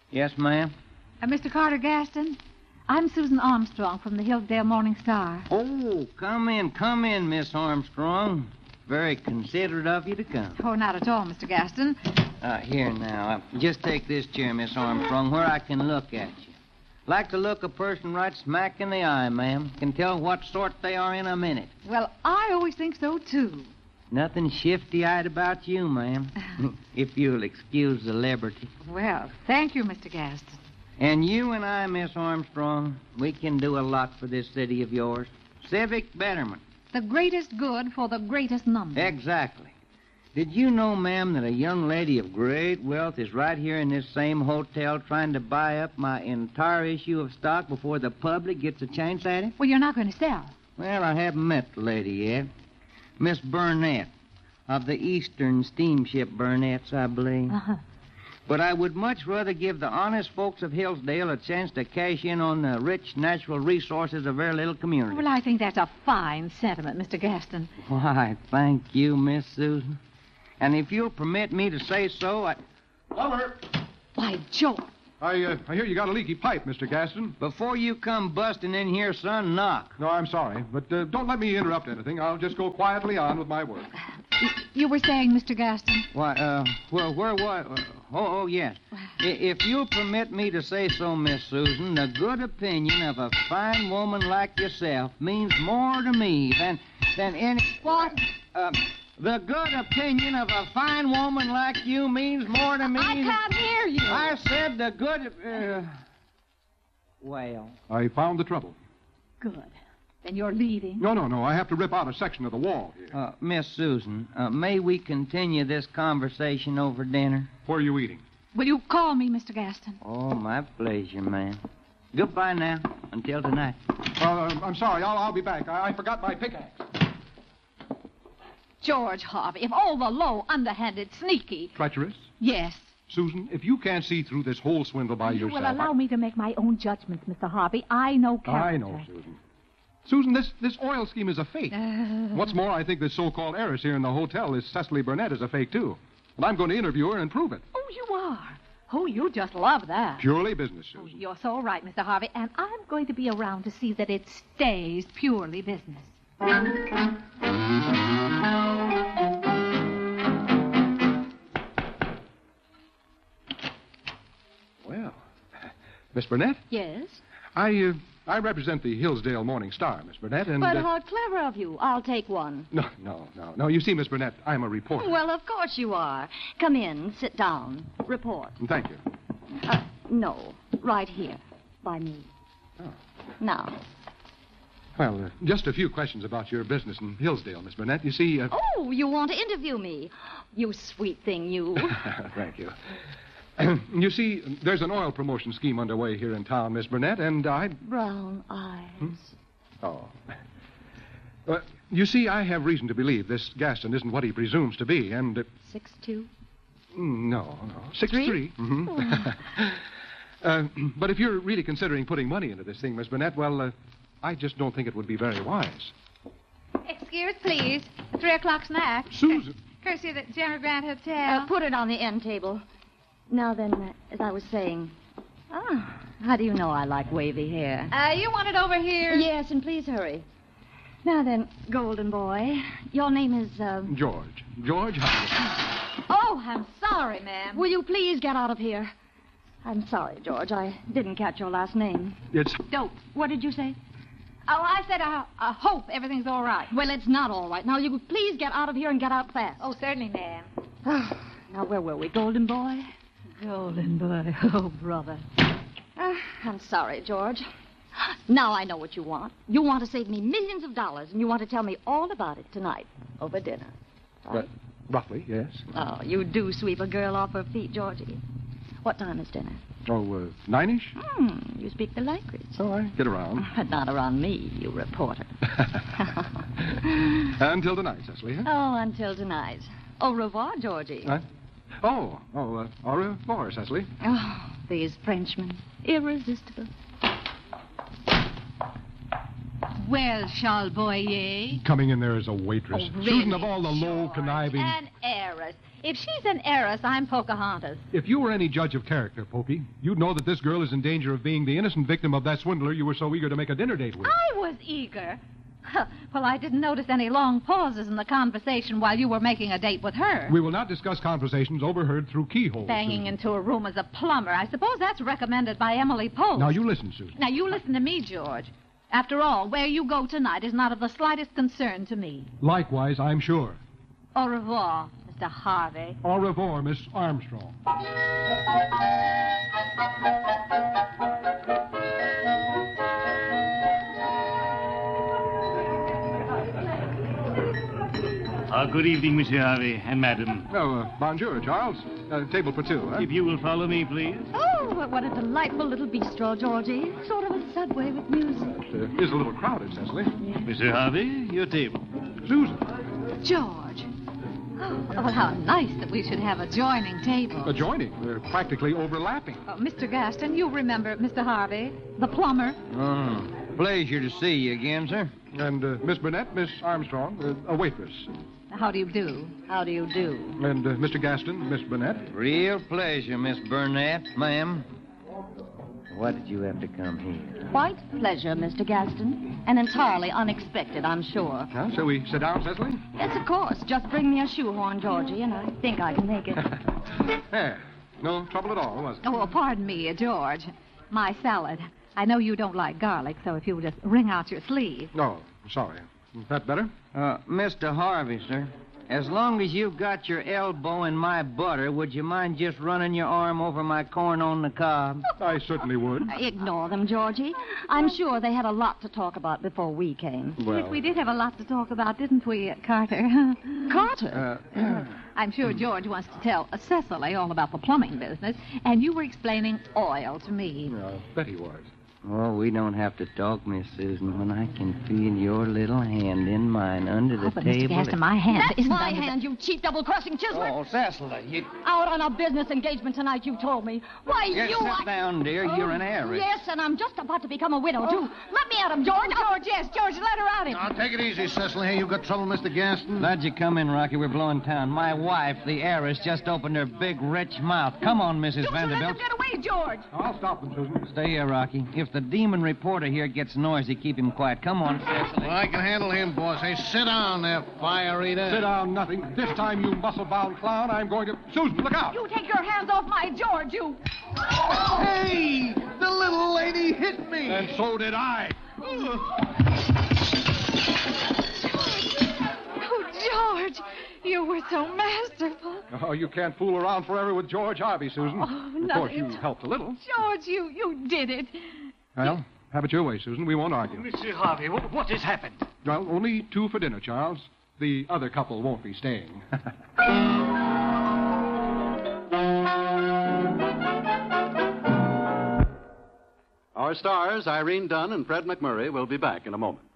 Yes, ma'am? Mr. Carter Gaston, I'm Susan Armstrong from the Hillsdale Morning Star. Oh, come in, Miss Armstrong. Very considerate of you to come. Oh, not at all, Mr. Gaston. Here now. Just take this chair, Miss Armstrong, where I can look at you. Like to look a person right smack in the eye, ma'am. Can tell what sort they are in a minute. Well, I always think so, too. Nothing shifty-eyed about you, ma'am. If you'll excuse the liberty. Well, thank you, Mr. Gaston. And you and I, Miss Armstrong, we can do a lot for this city of yours. Civic betterment. The greatest good for the greatest number. Exactly. Did you know, ma'am, that a young lady of great wealth is right here in this same hotel trying to buy up my entire issue of stock before the public gets a chance at it? Well, you're not going to sell. Well, I haven't met the lady yet. Miss Burnett, of the Eastern Steamship Burnett's, I believe. Uh-huh. But I would much rather give the honest folks of Hillsdale a chance to cash in on the rich natural resources of their little community. Well, I think that's a fine sentiment, Mr. Gaston. Why, thank you, Miss Susan. And if you'll permit me to say so, Plumber! Why, Joe. I hear you got a leaky pipe, Mr. Gaston. Before you come busting in here, son, knock. No, I'm sorry, but don't let me interrupt anything. I'll just go quietly on with my work. You were saying, Mr. Gaston? Why, well, where was... Oh, yes. If you'll permit me to say so, Miss Susan, the good opinion of a fine woman like yourself means more to me than any... What? The good opinion of a fine woman like you means more to me... I can't hear you. I said the good... Well... I found the trouble. Good. Then you're leaving. No. I have to rip out a section of the wall here. Miss Susan, may we continue this conversation over dinner? Where are you eating? Will you call me, Mr. Gaston? Oh, my pleasure, ma'am. Goodbye now. Until tonight. I'm sorry. I'll be back. I forgot my pickaxe. George Harvey, if all the low, underhanded, sneaky... Treacherous? Yes. Susan, if you can't see through this whole swindle by You yourself... will allow me to make my own judgments, Mr. Harvey. I know character. I know, Susan. Susan, this oil scheme is a fake. What's more, I think this so-called heiress here in the hotel, this Cecily Burnett, is a fake, too. And I'm going to interview her and prove it. Oh, you are? Oh, you just love that. Purely business, Susan. Oh, you're so right, Mr. Harvey. And I'm going to be around to see that it stays purely business. Well, Miss Burnett? Yes? I represent the Hillsdale Morning Star, Miss Burnett, and... But how clever of you. I'll take one. No. You see, Miss Burnett, I'm a reporter. Well, of course you are. Come in, sit down, report. Thank you. No, right here, by me. Oh. Now. Well, just a few questions about your business in Hillsdale, Miss Burnett. You see... Oh, you want to interview me? You sweet thing, you. Thank you. You see, there's an oil promotion scheme underway here in town, Miss Burnett, and Brown eyes. Oh. You see, I have reason to believe this Gaston isn't what he presumes to be, and... 6'2"? No. 6'3". Mm-hmm. But if you're really considering putting money into this thing, Miss Burnett, well, I just don't think it would be very wise. Excuse, please. 3 o'clock snack. Susan! Courtesy of the General Grant Hotel. Put it on the end table. Now then, as I was saying... how do you know I like wavy hair? You want it over here? Yes, and please hurry. Now then, golden boy, your name is, George. George Hopkins. Oh, I'm sorry, ma'am. Will you please get out of here? I'm sorry, George. I didn't catch your last name. It's... Dope. What did you say? Oh, I said I hope everything's all right. Well, it's not all right. Now, you please get out of here and get out fast. Oh, certainly, ma'am. Now, where were we, golden boy? Golden boy. Oh, brother. I'm sorry, George. Now I know what you want. You want to save me millions of dollars, and you want to tell me all about it tonight over dinner. Right? Roughly, yes. Oh, you do sweep a girl off her feet, Georgie. What time is dinner? Oh, 9-ish? You speak the language. Oh, I get around. But not around me, you reporter. Until tonight, Cecily, huh? Oh, until tonight. Au revoir, Georgie. Au revoir, Cecily. Oh, these Frenchmen. Irresistible. Well, Charles Coming in there as a waitress. Oh, really, Susan, of all the low, George, conniving... An heiress. If she's an heiress, I'm Pocahontas. If you were any judge of character, Pokey, you'd know that this girl is in danger of being the innocent victim of that swindler you were so eager to make a dinner date with. I was eager. Well, I didn't notice any long pauses in the conversation while you were making a date with her. We will not discuss conversations overheard through keyholes. Banging Susan. into a room as a plumber. I suppose that's recommended by Emily Post. Now, you listen, Susan. Now, you listen to me, George. After all, where you go tonight is not of the slightest concern to me. Likewise, I'm sure. Au revoir, Mr. Harvey. Au revoir, Miss Armstrong. Good evening, Monsieur Harvey and Madam. Oh, bonjour, Charles. Table for two, huh? If you will follow me, please. Oh, what a delightful little bistro, Georgie. Sort of a subway with music. It is a little crowded, Cecily. Monsieur Harvey, your table. Susan. George. Oh, well, how nice that we should have adjoining tables. Adjoining. They're practically overlapping. Oh, Mr. Gaston, you remember Mr. Harvey, the plumber? Oh, pleasure to see you again, sir. And Miss Burnett, Miss Armstrong, a waitress. How do you do? How do you do? And Mr. Gaston, Miss Burnett. Real pleasure, Miss Burnett, ma'am. Why did you have to come here? Quite pleasure, Mr. Gaston. And entirely unexpected, I'm sure. Huh? Shall we sit down, Cecily? Yes, of course. Just bring me a shoehorn, Georgie, and I think I can make it. There. No trouble at all, was it? Oh, pardon me, George. My salad. I know you don't like garlic, so if you'll just wring out your sleeve. No, sorry. Is that better? Mr. Harvey, sir, as long as you've got your elbow in my butter, would you mind just running your arm over my corn on the cob? I certainly would. Ignore them, Georgie. I'm sure they had a lot to talk about before we came. Well, We did have a lot to talk about, didn't we, Carter? Carter? I'm sure George wants to tell Cecily all about the plumbing business, and you were explaining oil to me. Betty was. Oh, we don't have to talk, Miss Susan, when I can feel your little hand in mine under the But Mr. table. Gaston, my hand That's isn't my under the- hand, you cheap double-crossing Chisholm. Oh, Cecily, you... Out on a business engagement tonight, you told me. Why, Yes, you... sit down, dear. You're an heiress. Yes, and I'm just about to become a widow, too. Let me at him, George. George, yes, George, let her out him. Now, take it easy, Cecily. Hey, you got trouble, Mr. Gaston? Glad you come in, Rocky. We're blowing town. My wife, the heiress, just opened her big, rich mouth. Come on, Mrs. Don't you let Vanderbilt. them get away, George. I'll stop them, Susan. Stay here, Rocky. If the demon reporter here gets noisy, keep him quiet. Come on, Cecily. Well, I can handle him, boss. Hey, sit down there, fire eater. Sit down, nothing. This time, you muscle-bound clown, I'm going to... Susan, look out! You take your hands off my George, you. Hey, the little lady hit me. And so did I. Oh, George, you were so masterful. Oh, you can't fool around forever with George Harvey, Susan. Oh, Of course, nothing. you helped a little. George, you did it. Well, have it your way, Susan. We won't argue. Monsieur Harvey, what has happened? Well, only two for dinner, Charles. The other couple won't be staying. Our stars, Irene Dunn and Fred McMurray, will be back in a moment.